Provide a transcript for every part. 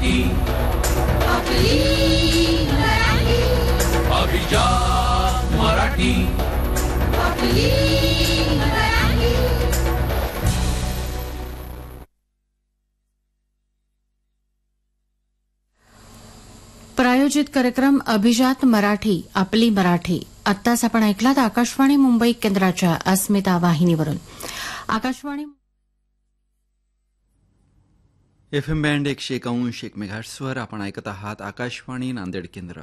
मराठी, आपली मराठी. अभिजात मराठी, आपली मराठी. प्रायोजित कार्यक्रम अभिजात मराठी, आपली मराठी. आत्ताच आपण ऐकलात आकाशवाणी मुंबई केंद्राच्या अस्मिता वाहिनीवरून. आकाशवाणी FM बँड 101.1 मेगाहर्ट्झवर आपण ऐकत आहात आकाशवाणी नांदेड केंद्र.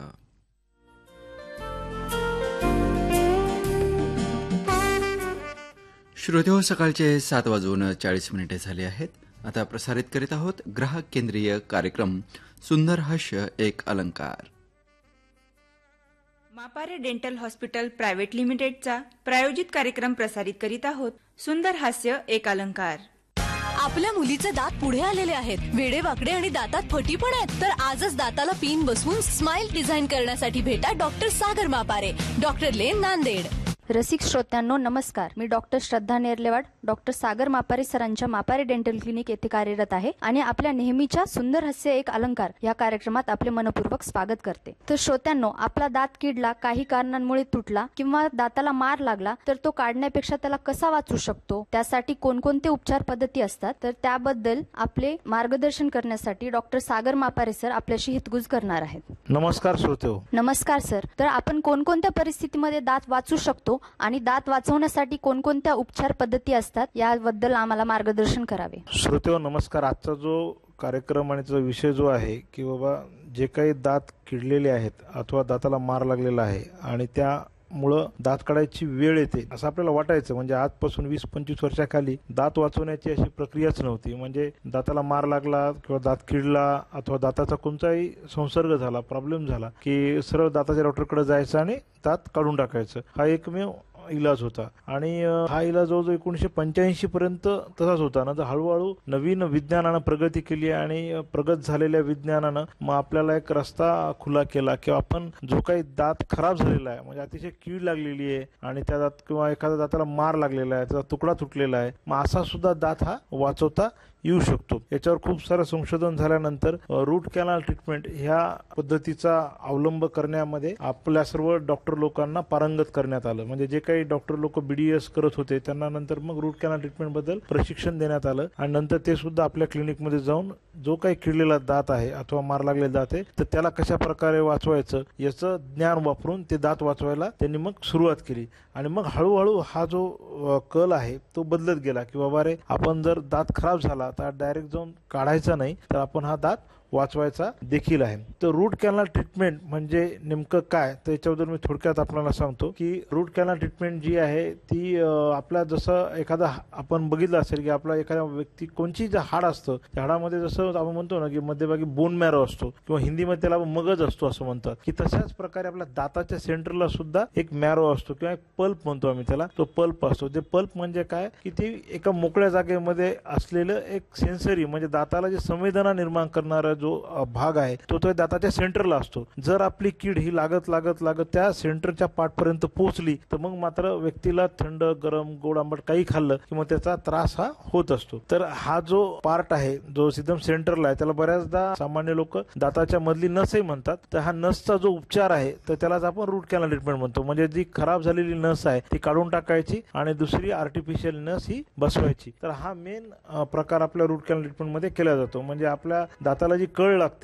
श्रोतेहो, सकाळचे 7:40 झाले आहेत. आता प्रसारित करीत आहोत ग्राहक केंद्रीय कार्यक्रम सुंदर हास्य एक अलंकार. मापारे डेंटल हॉस्पिटल प्रायव्हेट लिमिटेडचा प्रायोजित कार्यक्रम प्रसारित करीत आहोत सुंदर हास्य एक अलंकार. आपल्या मुलीचे दात पुढे आलेले आहेत, वेडेवाकडे आणि दातात फटी पण आहेत. तर आजच दाताला पिन बसवून स्माइल डिझाईन करण्यासाठी भेटा डॉक्टर सागर मापारे, डॉक्टर लेन, नांदेड. रसिक श्रोत्यांनो नमस्कार. मी डॉक्टर श्रद्धा नेरलेवाड, डॉक्टर सागर मापारे सरांच्या मापारे डेंटल क्लिनिक येथे कार्यरत आहे आणि आपल्या नेहमीच्या सुंदर हास्य एक अलंकार या कार्यक्रमात आपले मनपूर्वक स्वागत करते. तर श्रोत्यांनो, आपला दात किडला, काही कारणांमुळे तुटला किंवा दाताला मार लागला तर तो काढण्यापेक्षा त्याला कसा वाचू शकतो, त्यासाठी कोणकोणते उपचार पद्धती असतात, तर त्याबद्दल आपले मार्गदर्शन करण्यासाठी डॉक्टर सागर मापारे सर आपल्याशी हितगुज करणार आहेत. नमस्कार श्रोतेहो. नमस्कार सर. तर आपण कोणकोणत्या परिस्थितीमध्ये दात वाचू शकतो आणि दात वाचवण्यासाठी कोणकोणत्या उपचार पद्धती असतात याबद्दल आम्हाला मार्गदर्शन करावे. श्रोतेहो नमस्कार. आजचा जो कार्यक्रम आणि विषय जो आहे की बाबा जे काही दात किडलेले आहेत अथवा दाताला मार लागलेला आहे आणि त्यामुळं दात काढायची वेळ येते असं आपल्याला वाटायचं. म्हणजे आजपासून 20-25 वर्षाखाली दात वाचवण्याची अशी प्रक्रियाच नव्हती. म्हणजे दाताला मार लागला किंवा दात किडला अथवा दाताचा कोणताही संसर्ग झाला, प्रॉब्लेम झाला की सरळ दाताच्या डॉक्टरकडे जायचं आणि दात काढून टाकायचं. हा एकमेव इलाज होता आणि हा इलाज जवळजवळ 1985 पर्यंत तसाच होता. नंतर हळूहळू नवीन विज्ञानानं प्रगती केली आणि प्रगत झालेल्या विज्ञानानं मग आपल्याला एक रस्ता खुला केला की आपण जो काही दात खराब झालेला आहे, म्हणजे अतिशय कीड लागलेली आहे आणि त्या दात किंवा एखाद्या दाताला मार लागलेला आहे, त्याचा तुकडा तुटलेला आहे, मग असा सुद्धा दात हा वाचवता येऊ शकतो. याच्यावर खूप सारं संशोधन झाल्यानंतर रूट कॅनल ट्रीटमेंट ह्या पद्धतीचा अवलंब करण्यामध्ये आपल्या सर्व डॉक्टर लोकांना पारंगत करण्यात आलं. म्हणजे जे काही डॉक्टर लोक BDS करत होते त्यांना नंतर मग रूट कॅनल ट्रीटमेंट बद्दल प्रशिक्षण देण्यात आलं आणि नंतर ते सुद्धा आपल्या क्लिनिकमध्ये जाऊन जो काही किडलेला दात आहे अथवा मार लागलेला दात आहे तर त्याला कशा प्रकारे वाचवायचं याचं ज्ञान वापरून ते दात वाचवायला त्यांनी मग सुरुवात केली. आणि मग हळूहळू हा जो कल आहे तो बदलत गेला की बाबा रे, आपण जर दात खराब झाला तर डायरेक्ट जाऊन काढायचा नाही, तर आपण हा दात वाचवायचा देखील आहे. तर रूट कॅनल ट्रीटमेंट म्हणजे नेमकं काय तर याच्याबद्दल मी थोडक्यात आपल्याला सांगतो की रूट कॅनल ट्रीटमेंट जी आहे ती आपल्या जसं एखादा आपण बघितलं असेल की आपला एखाद्या व्यक्ती कोणची जे हाड असतं त्या हाडामध्ये जसं आपण म्हणतो ना की मध्यभागी बोन मॅरो असतो किंवा हिंदीमध्ये त्याला मगज असतो असं म्हणतात, की तशाच प्रकारे आपल्या दाताच्या सेंटरला सुद्धा एक मॅरो असतो किंवा एक पल्प म्हणतो आम्ही त्याला. तो पल्प असतो. ते पल्प म्हणजे काय की ती एका मोकळ्या जागेमध्ये असलेलं एक सेन्सरी म्हणजे दाताला जे संवेदना निर्माण करणारं जो भाग आहे तो दाताच्या सेंटरला असतो. जर आपली कीड ही लागत लागत लागत त्या सेंटरच्या पार्टपर्यंत पोहोचली तर मग मात्र व्यक्तीला थंड, गरम, गोड, आंबट काही खाल्लं की मग त्याचा त्रास हा होत असतो. तर हा जो पार्ट आहे जो एकदम सेंटरला आहे त्याला बऱ्याचदा सामान्य लोक दाताच्या मधली नसही म्हणतात. तर हा नसचा जो उपचार आहे तर त्यालाच आपण रूट कॅनल ट्रीटमेंट म्हणतो. म्हणजे जी खराब झालेली नस आहे ती काढून टाकायची आणि दुसरी आर्टिफिशियल नस ही बसवायची. तर हा मेन प्रकार आपल्या रूट कॅनल ट्रीटमेंट मध्ये केला जातो. म्हणजे आपल्या दाताला जी कळ लागते